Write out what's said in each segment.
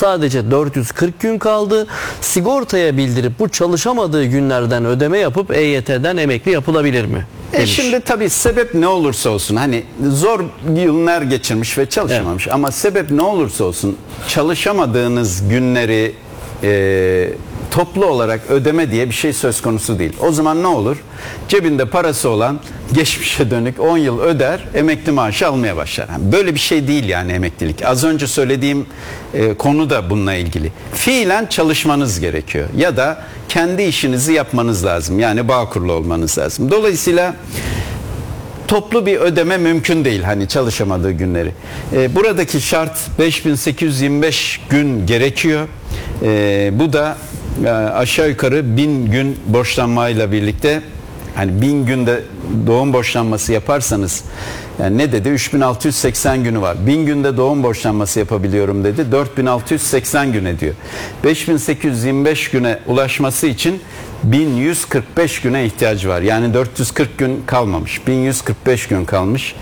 sadece 440 gün kaldı. Sigortaya bildirip bu çalışamadığı günlerden ödeme yapıp EYT'den emekli yapılabilir mi? Şimdi tabii sebep ne olursa olsun, hani zor yıllar geçirmiş ve çalışamamış, evet, ama sebep ne olursa olsun çalışamadığınız günleri toplu olarak ödeme diye bir şey söz konusu değil. O zaman ne olur? Cebinde parası olan geçmişe dönük 10 yıl öder, emekli maaşı almaya başlar. Böyle bir şey değil yani emeklilik. Az önce söylediğim konu da bununla ilgili. Fiilen çalışmanız gerekiyor ya da kendi işinizi yapmanız lazım. Yani Bağkurlu olmanız lazım. Dolayısıyla toplu bir ödeme mümkün değil, hani çalışamadığı günleri. Buradaki şart 5825 gün gerekiyor. Bu da aşağı yukarı 1000 gün borçlanmayla birlikte, hani 1000 günde doğum borçlanması yaparsanız, yani ne dedi? 3680 günü var. 1000 günde doğum borçlanması yapabiliyorum dedi. 4680 gün ediyor. 5825 güne ulaşması için 1145 güne ihtiyacı var. Yani 440 gün kalmamış. 1145 gün kalmış.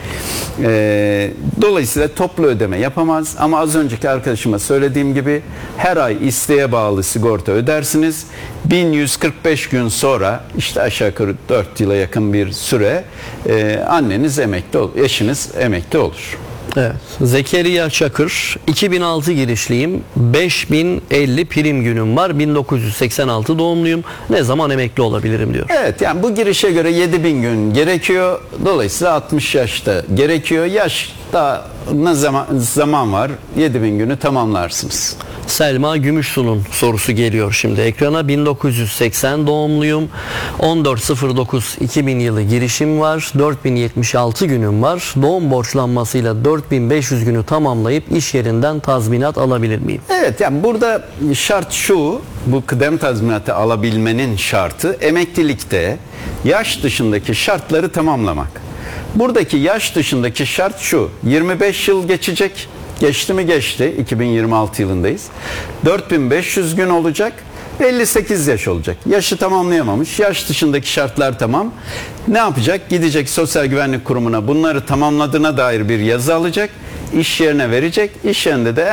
Dolayısıyla toplu ödeme yapamaz. Ama az önceki arkadaşıma söylediğim gibi her ay isteğe bağlı sigorta ödersiniz. 1145 gün sonra, işte aşağı yukarı 4 yıla yakın bir süre, anneniz emekli olur, eşiniz emekli olur. Evet. Zekeriya Çakır, 2006 girişliyim, 5050 prim günüm var, 1986 doğumluyum, ne zaman emekli olabilirim diyor. Evet, yani bu girişe göre 7000 gün gerekiyor, dolayısıyla 60 yaşta gerekiyor. Yaşta ne zaman var, 7000 günü tamamlarsınız. Selma Gümüşsu'nun sorusu geliyor şimdi ekrana. 1980 doğumluyum, 14.09.2000 yılı girişim var, 4076 günüm var, doğum borçlanmasıyla 4500 günü tamamlayıp iş yerinden tazminat alabilir miyim? Evet, yani burada şart şu, bu kıdem tazminatı alabilmenin şartı emeklilikte yaş dışındaki şartları tamamlamak. Buradaki yaş dışındaki şart şu: 25 yıl geçecek. Geçti mi geçti, 2026 yılındayız. 4500 gün olacak, 58 yaş olacak. Yaşı tamamlayamamış, yaş dışındaki şartlar tamam. Ne yapacak? Gidecek Sosyal Güvenlik Kurumu'na, bunları tamamladığına dair bir yazı alacak, iş yerine verecek. İş yerinde de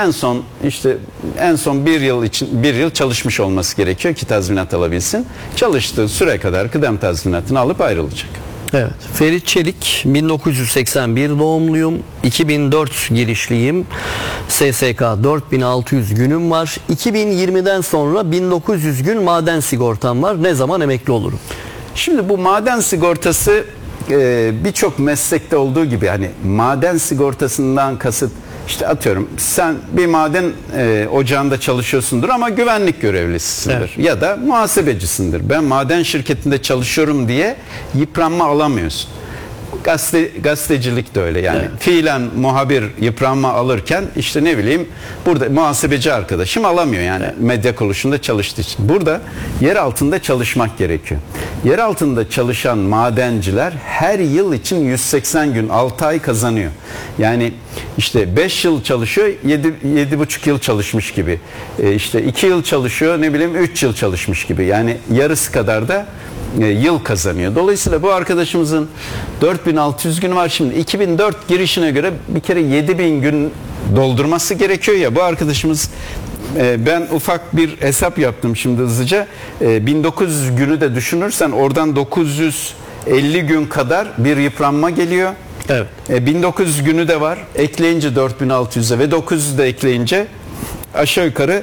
en son bir yıl çalışmış olması gerekiyor ki tazminat alabilsin. Çalıştığı süre kadar kıdem tazminatını alıp ayrılacak. Evet. Ferit Çelik, 1981 doğumluyum, 2004 girişliyim, SSK 4600 günüm var, 2020'den sonra 1900 gün maden sigortam var, ne zaman emekli olurum? Şimdi bu maden sigortası birçok meslekte olduğu gibi, hani maden sigortasından kasıt, işte atıyorum sen bir maden ocağında çalışıyorsundur ama güvenlik görevlisisindir, evet, ya da muhasebecisindir. Ben maden şirketinde çalışıyorum diye yıpranma alamıyorsun. Gazetecilik de öyle yani. Evet. Fiilen muhabir yıpranma alırken, işte ne bileyim, burada muhasebeci arkadaşım alamıyor yani, evet, medya kuruluşunda çalıştığı için. Burada yer altında çalışmak gerekiyor. Yer altında çalışan madenciler her yıl için 180 gün, 6 ay kazanıyor. Yani işte 5 yıl çalışıyor, 7,5 yıl çalışmış gibi. İşte 2 yıl çalışıyor, ne bileyim 3 yıl çalışmış gibi. Yani yarısı kadar da yıl kazanıyor. Dolayısıyla bu arkadaşımızın 4600 günü var. Şimdi 2004 girişine göre bir kere 7000 gün doldurması gerekiyor ya. Bu arkadaşımız, ben ufak bir hesap yaptım şimdi hızlıca. 1900 günü de düşünürsen oradan 950 gün kadar bir yıpranma geliyor. Evet. 1900 günü de var. Ekleyince 4600'e ve 900 de ekleyince aşağı yukarı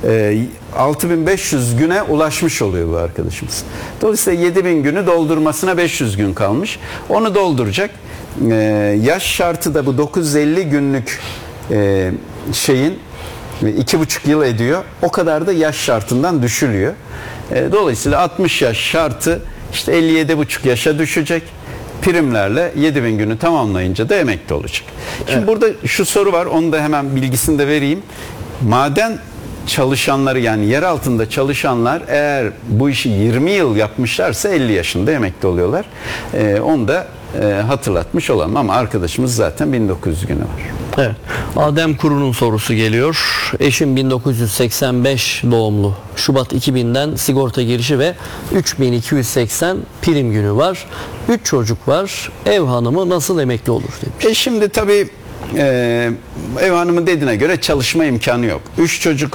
6500 güne ulaşmış oluyor bu arkadaşımız. Dolayısıyla 7000 günü doldurmasına 500 gün kalmış. Onu dolduracak. Yaş şartı da bu 950 günlük şeyin 2,5 yıl ediyor. O kadar da yaş şartından düşülüyor. Dolayısıyla 60 yaş şartı işte 57,5 yaşa düşecek. Primlerle 7000 günü tamamlayınca da emekli olacak. Şimdi evet, burada şu soru var, onu da hemen bilgisini de vereyim. Maden çalışanları, yani yer altında çalışanlar, eğer bu işi 20 yıl yapmışlarsa 50 yaşında emekli oluyorlar. Onu da hatırlatmış olalım, ama arkadaşımız zaten 1900 günü var. Evet. Adem Kuru'nun sorusu geliyor. Eşim 1985 doğumlu. Şubat 2000'den sigorta girişi ve 3280 prim günü var. 3 çocuk var. Ev hanımı nasıl emekli olur demiş. Şimdi tabii ev hanımı dediğine göre çalışma imkanı yok. 3 çocuk